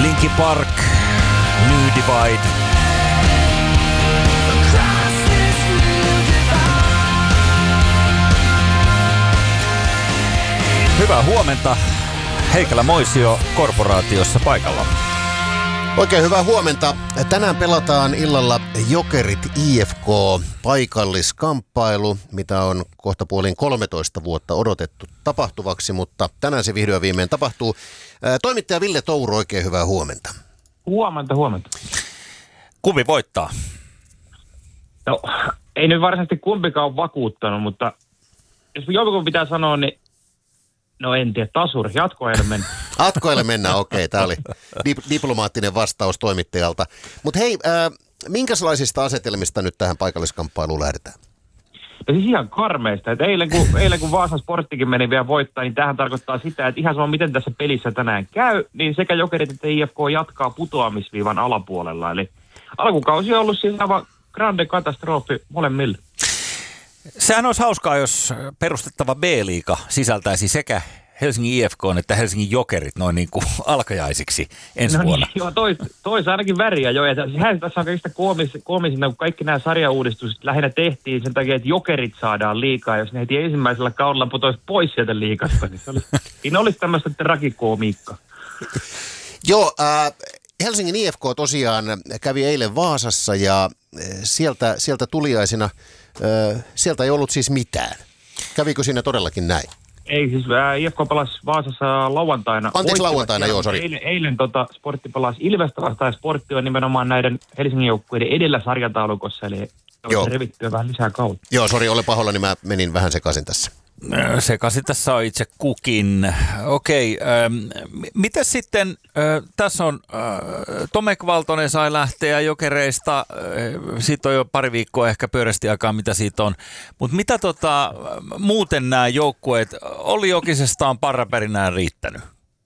Linkin Park, New Divide. Hyvää huomenta. Heikkälä Moisio Korporaatiossa paikalla. Oikein hyvää huomenta. Tänään pelataan illalla Jokerit IFK paikalliskamppailu, mitä on kohtapuoliin 13 vuotta odotettu tapahtuvaksi, mutta tänään se vihdoin viimein tapahtuu. Toimittaja Ville Touru, oikein hyvää huomenta. Huomenta. Kumpi voittaa? No, ei nyt varsinaisesti kumpikaan ole vakuuttanut, mutta jos joku pitää sanoa, niin no en tiedä, tasuri, jatkoajalle mennä. Jatkoajalle mennään, okei. Tämä oli diplomaattinen vastaus toimittajalta. Mutta hei, minkälaisista asetelmista nyt tähän paikalliskamppailuun lähdetään? No siis ihan karmeista, että eilen kun Vaasan Sporttikin meni vielä voittaa, niin tämähän tarkoittaa sitä, että ihan sama miten tässä pelissä tänään käy, niin sekä Jokerit että IFK jatkaa putoamisviivan alapuolella. Eli alkukausi on ollut siis aivan grande katastrofi molemmille. Sehän olisi hauskaa, jos perustettava B-liiga sisältäisi sekä Helsingin IFK että Helsingin Jokerit noin niin kuin alkajaisiksi ensi vuonna. Niin, joo, tois ainakin väriä jo. Sehän tässä on kaikista koomisinta, kun kaikki nämä sarjauudistukset lähinnä tehtiin sen takia, että Jokerit saadaan liigaa. Jos ne heti ensimmäisellä kaudella putoisi pois sieltä liigasta, niin siinä olisi tämmöistä trakikomiikkaa. Joo, Helsingin IFK tosiaan kävi eilen Vaasassa ja sieltä tuliaisina, sieltä ei ollut siis mitään. Kävikö siinä todellakin näin? Ei, siis IFK pelasi Vaasassa lauantaina. Anteeksi, lauantaina, joo, sori. Eilen Sportti pelasi Ilvestä vastaan, ja Sportti on nimenomaan näiden Helsingin joukkueiden edellä sarjataulukossa, eli revittyä vähän lisää kautta. Joo, sori, ole pahoillani, mä menin vähän sekaisin tässä. Sekaisin tässä on itse kukin. Okei, miten sitten, tässä on Tomek Valtonen sai lähteä Jokereista, siitä on jo pari viikkoa ehkä pyörästi aikaa, mitä siitä on. Mutta mitä muuten nämä joukkueet, Olli Jokisesta on parrapärinään riittänyt?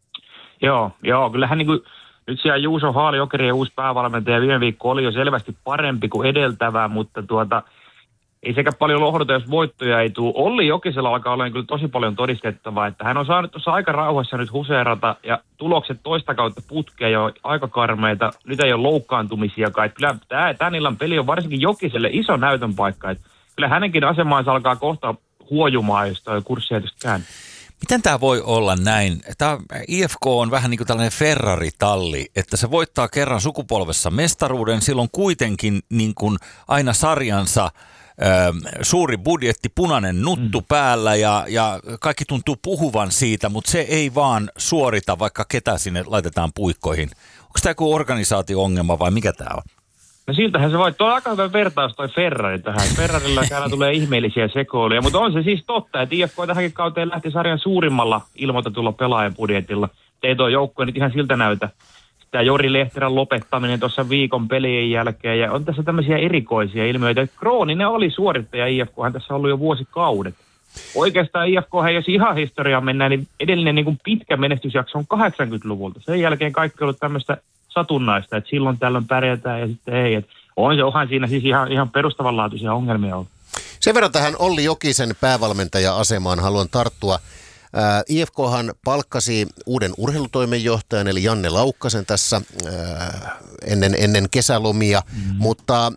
Joo, kyllähän niin kuin, nyt siellä Juuso Haali, Jokerien uusi päävalmentaja, viime viikko oli jo selvästi parempi kuin edeltävä, mutta ei sekä paljon lohduta, jos voittoja ei tule. Olli Jokisella alkaa olla kyllä tosi paljon todistettavaa, että hän on saanut tuossa aika rauhassa nyt huseerata ja tulokset toista kautta putkea jo aika karmeita. Nyt ei ole loukkaantumisiakaan. Kyllä tämän illan peli on varsinkin Jokiselle iso näytön paikka. Että kyllä hänenkin asemaansa alkaa kohta huojumaan, jos tuo kurssiehdosta kääntyy. Miten tämä voi olla näin? Tämä IFK on vähän niin kuin tällainen Ferrari-talli, että se voittaa kerran sukupolvessa mestaruuden, silloin kuitenkin niin kuin aina sarjansa suuri budjetti, punainen nuttu päällä ja kaikki tuntuu puhuvan siitä, mutta se ei vaan suorita, vaikka ketä sinne laitetaan puikkoihin. Onko tämä joku organisaatio-ongelma vai mikä tämä on? No siltähän se voi. Tuo on aika hyvä vertaus toi Ferrari tähän. Ferrarilla täällä tulee ihmeellisiä sekoiluja, mutta on se siis totta, että IFK tähänkin kauteen lähti sarjan suurimmalla ilmoitetulla pelaajapudjetilla. Ei tuo joukkue nyt ihan siltä näytä. Tämä Jori Lehterän lopettaminen tuossa viikon pelien jälkeen, ja on tässä tämmöisiä erikoisia ilmiöitä. Krooninen oli suorittaja IFKhan tässä on ollut jo vuosikaudet. Oikeastaan IFKhan, jos ihan historiaan mennään, niin edellinen niin kuin pitkä menestysjakso on 80-luvulta. Sen jälkeen kaikki on ollut tämmöistä satunnaista, että silloin tällöin pärjätään ja sitten ei. Onhan siinä siis ihan perustavanlaatuisia ongelmia ollut. Sen verran tähän Olli Jokisen päävalmentaja-asemaan haluan tarttua. IFKhan palkkasi uuden urheilutoimenjohtajan eli Janne Laukkasen tässä ennen kesälomia, mutta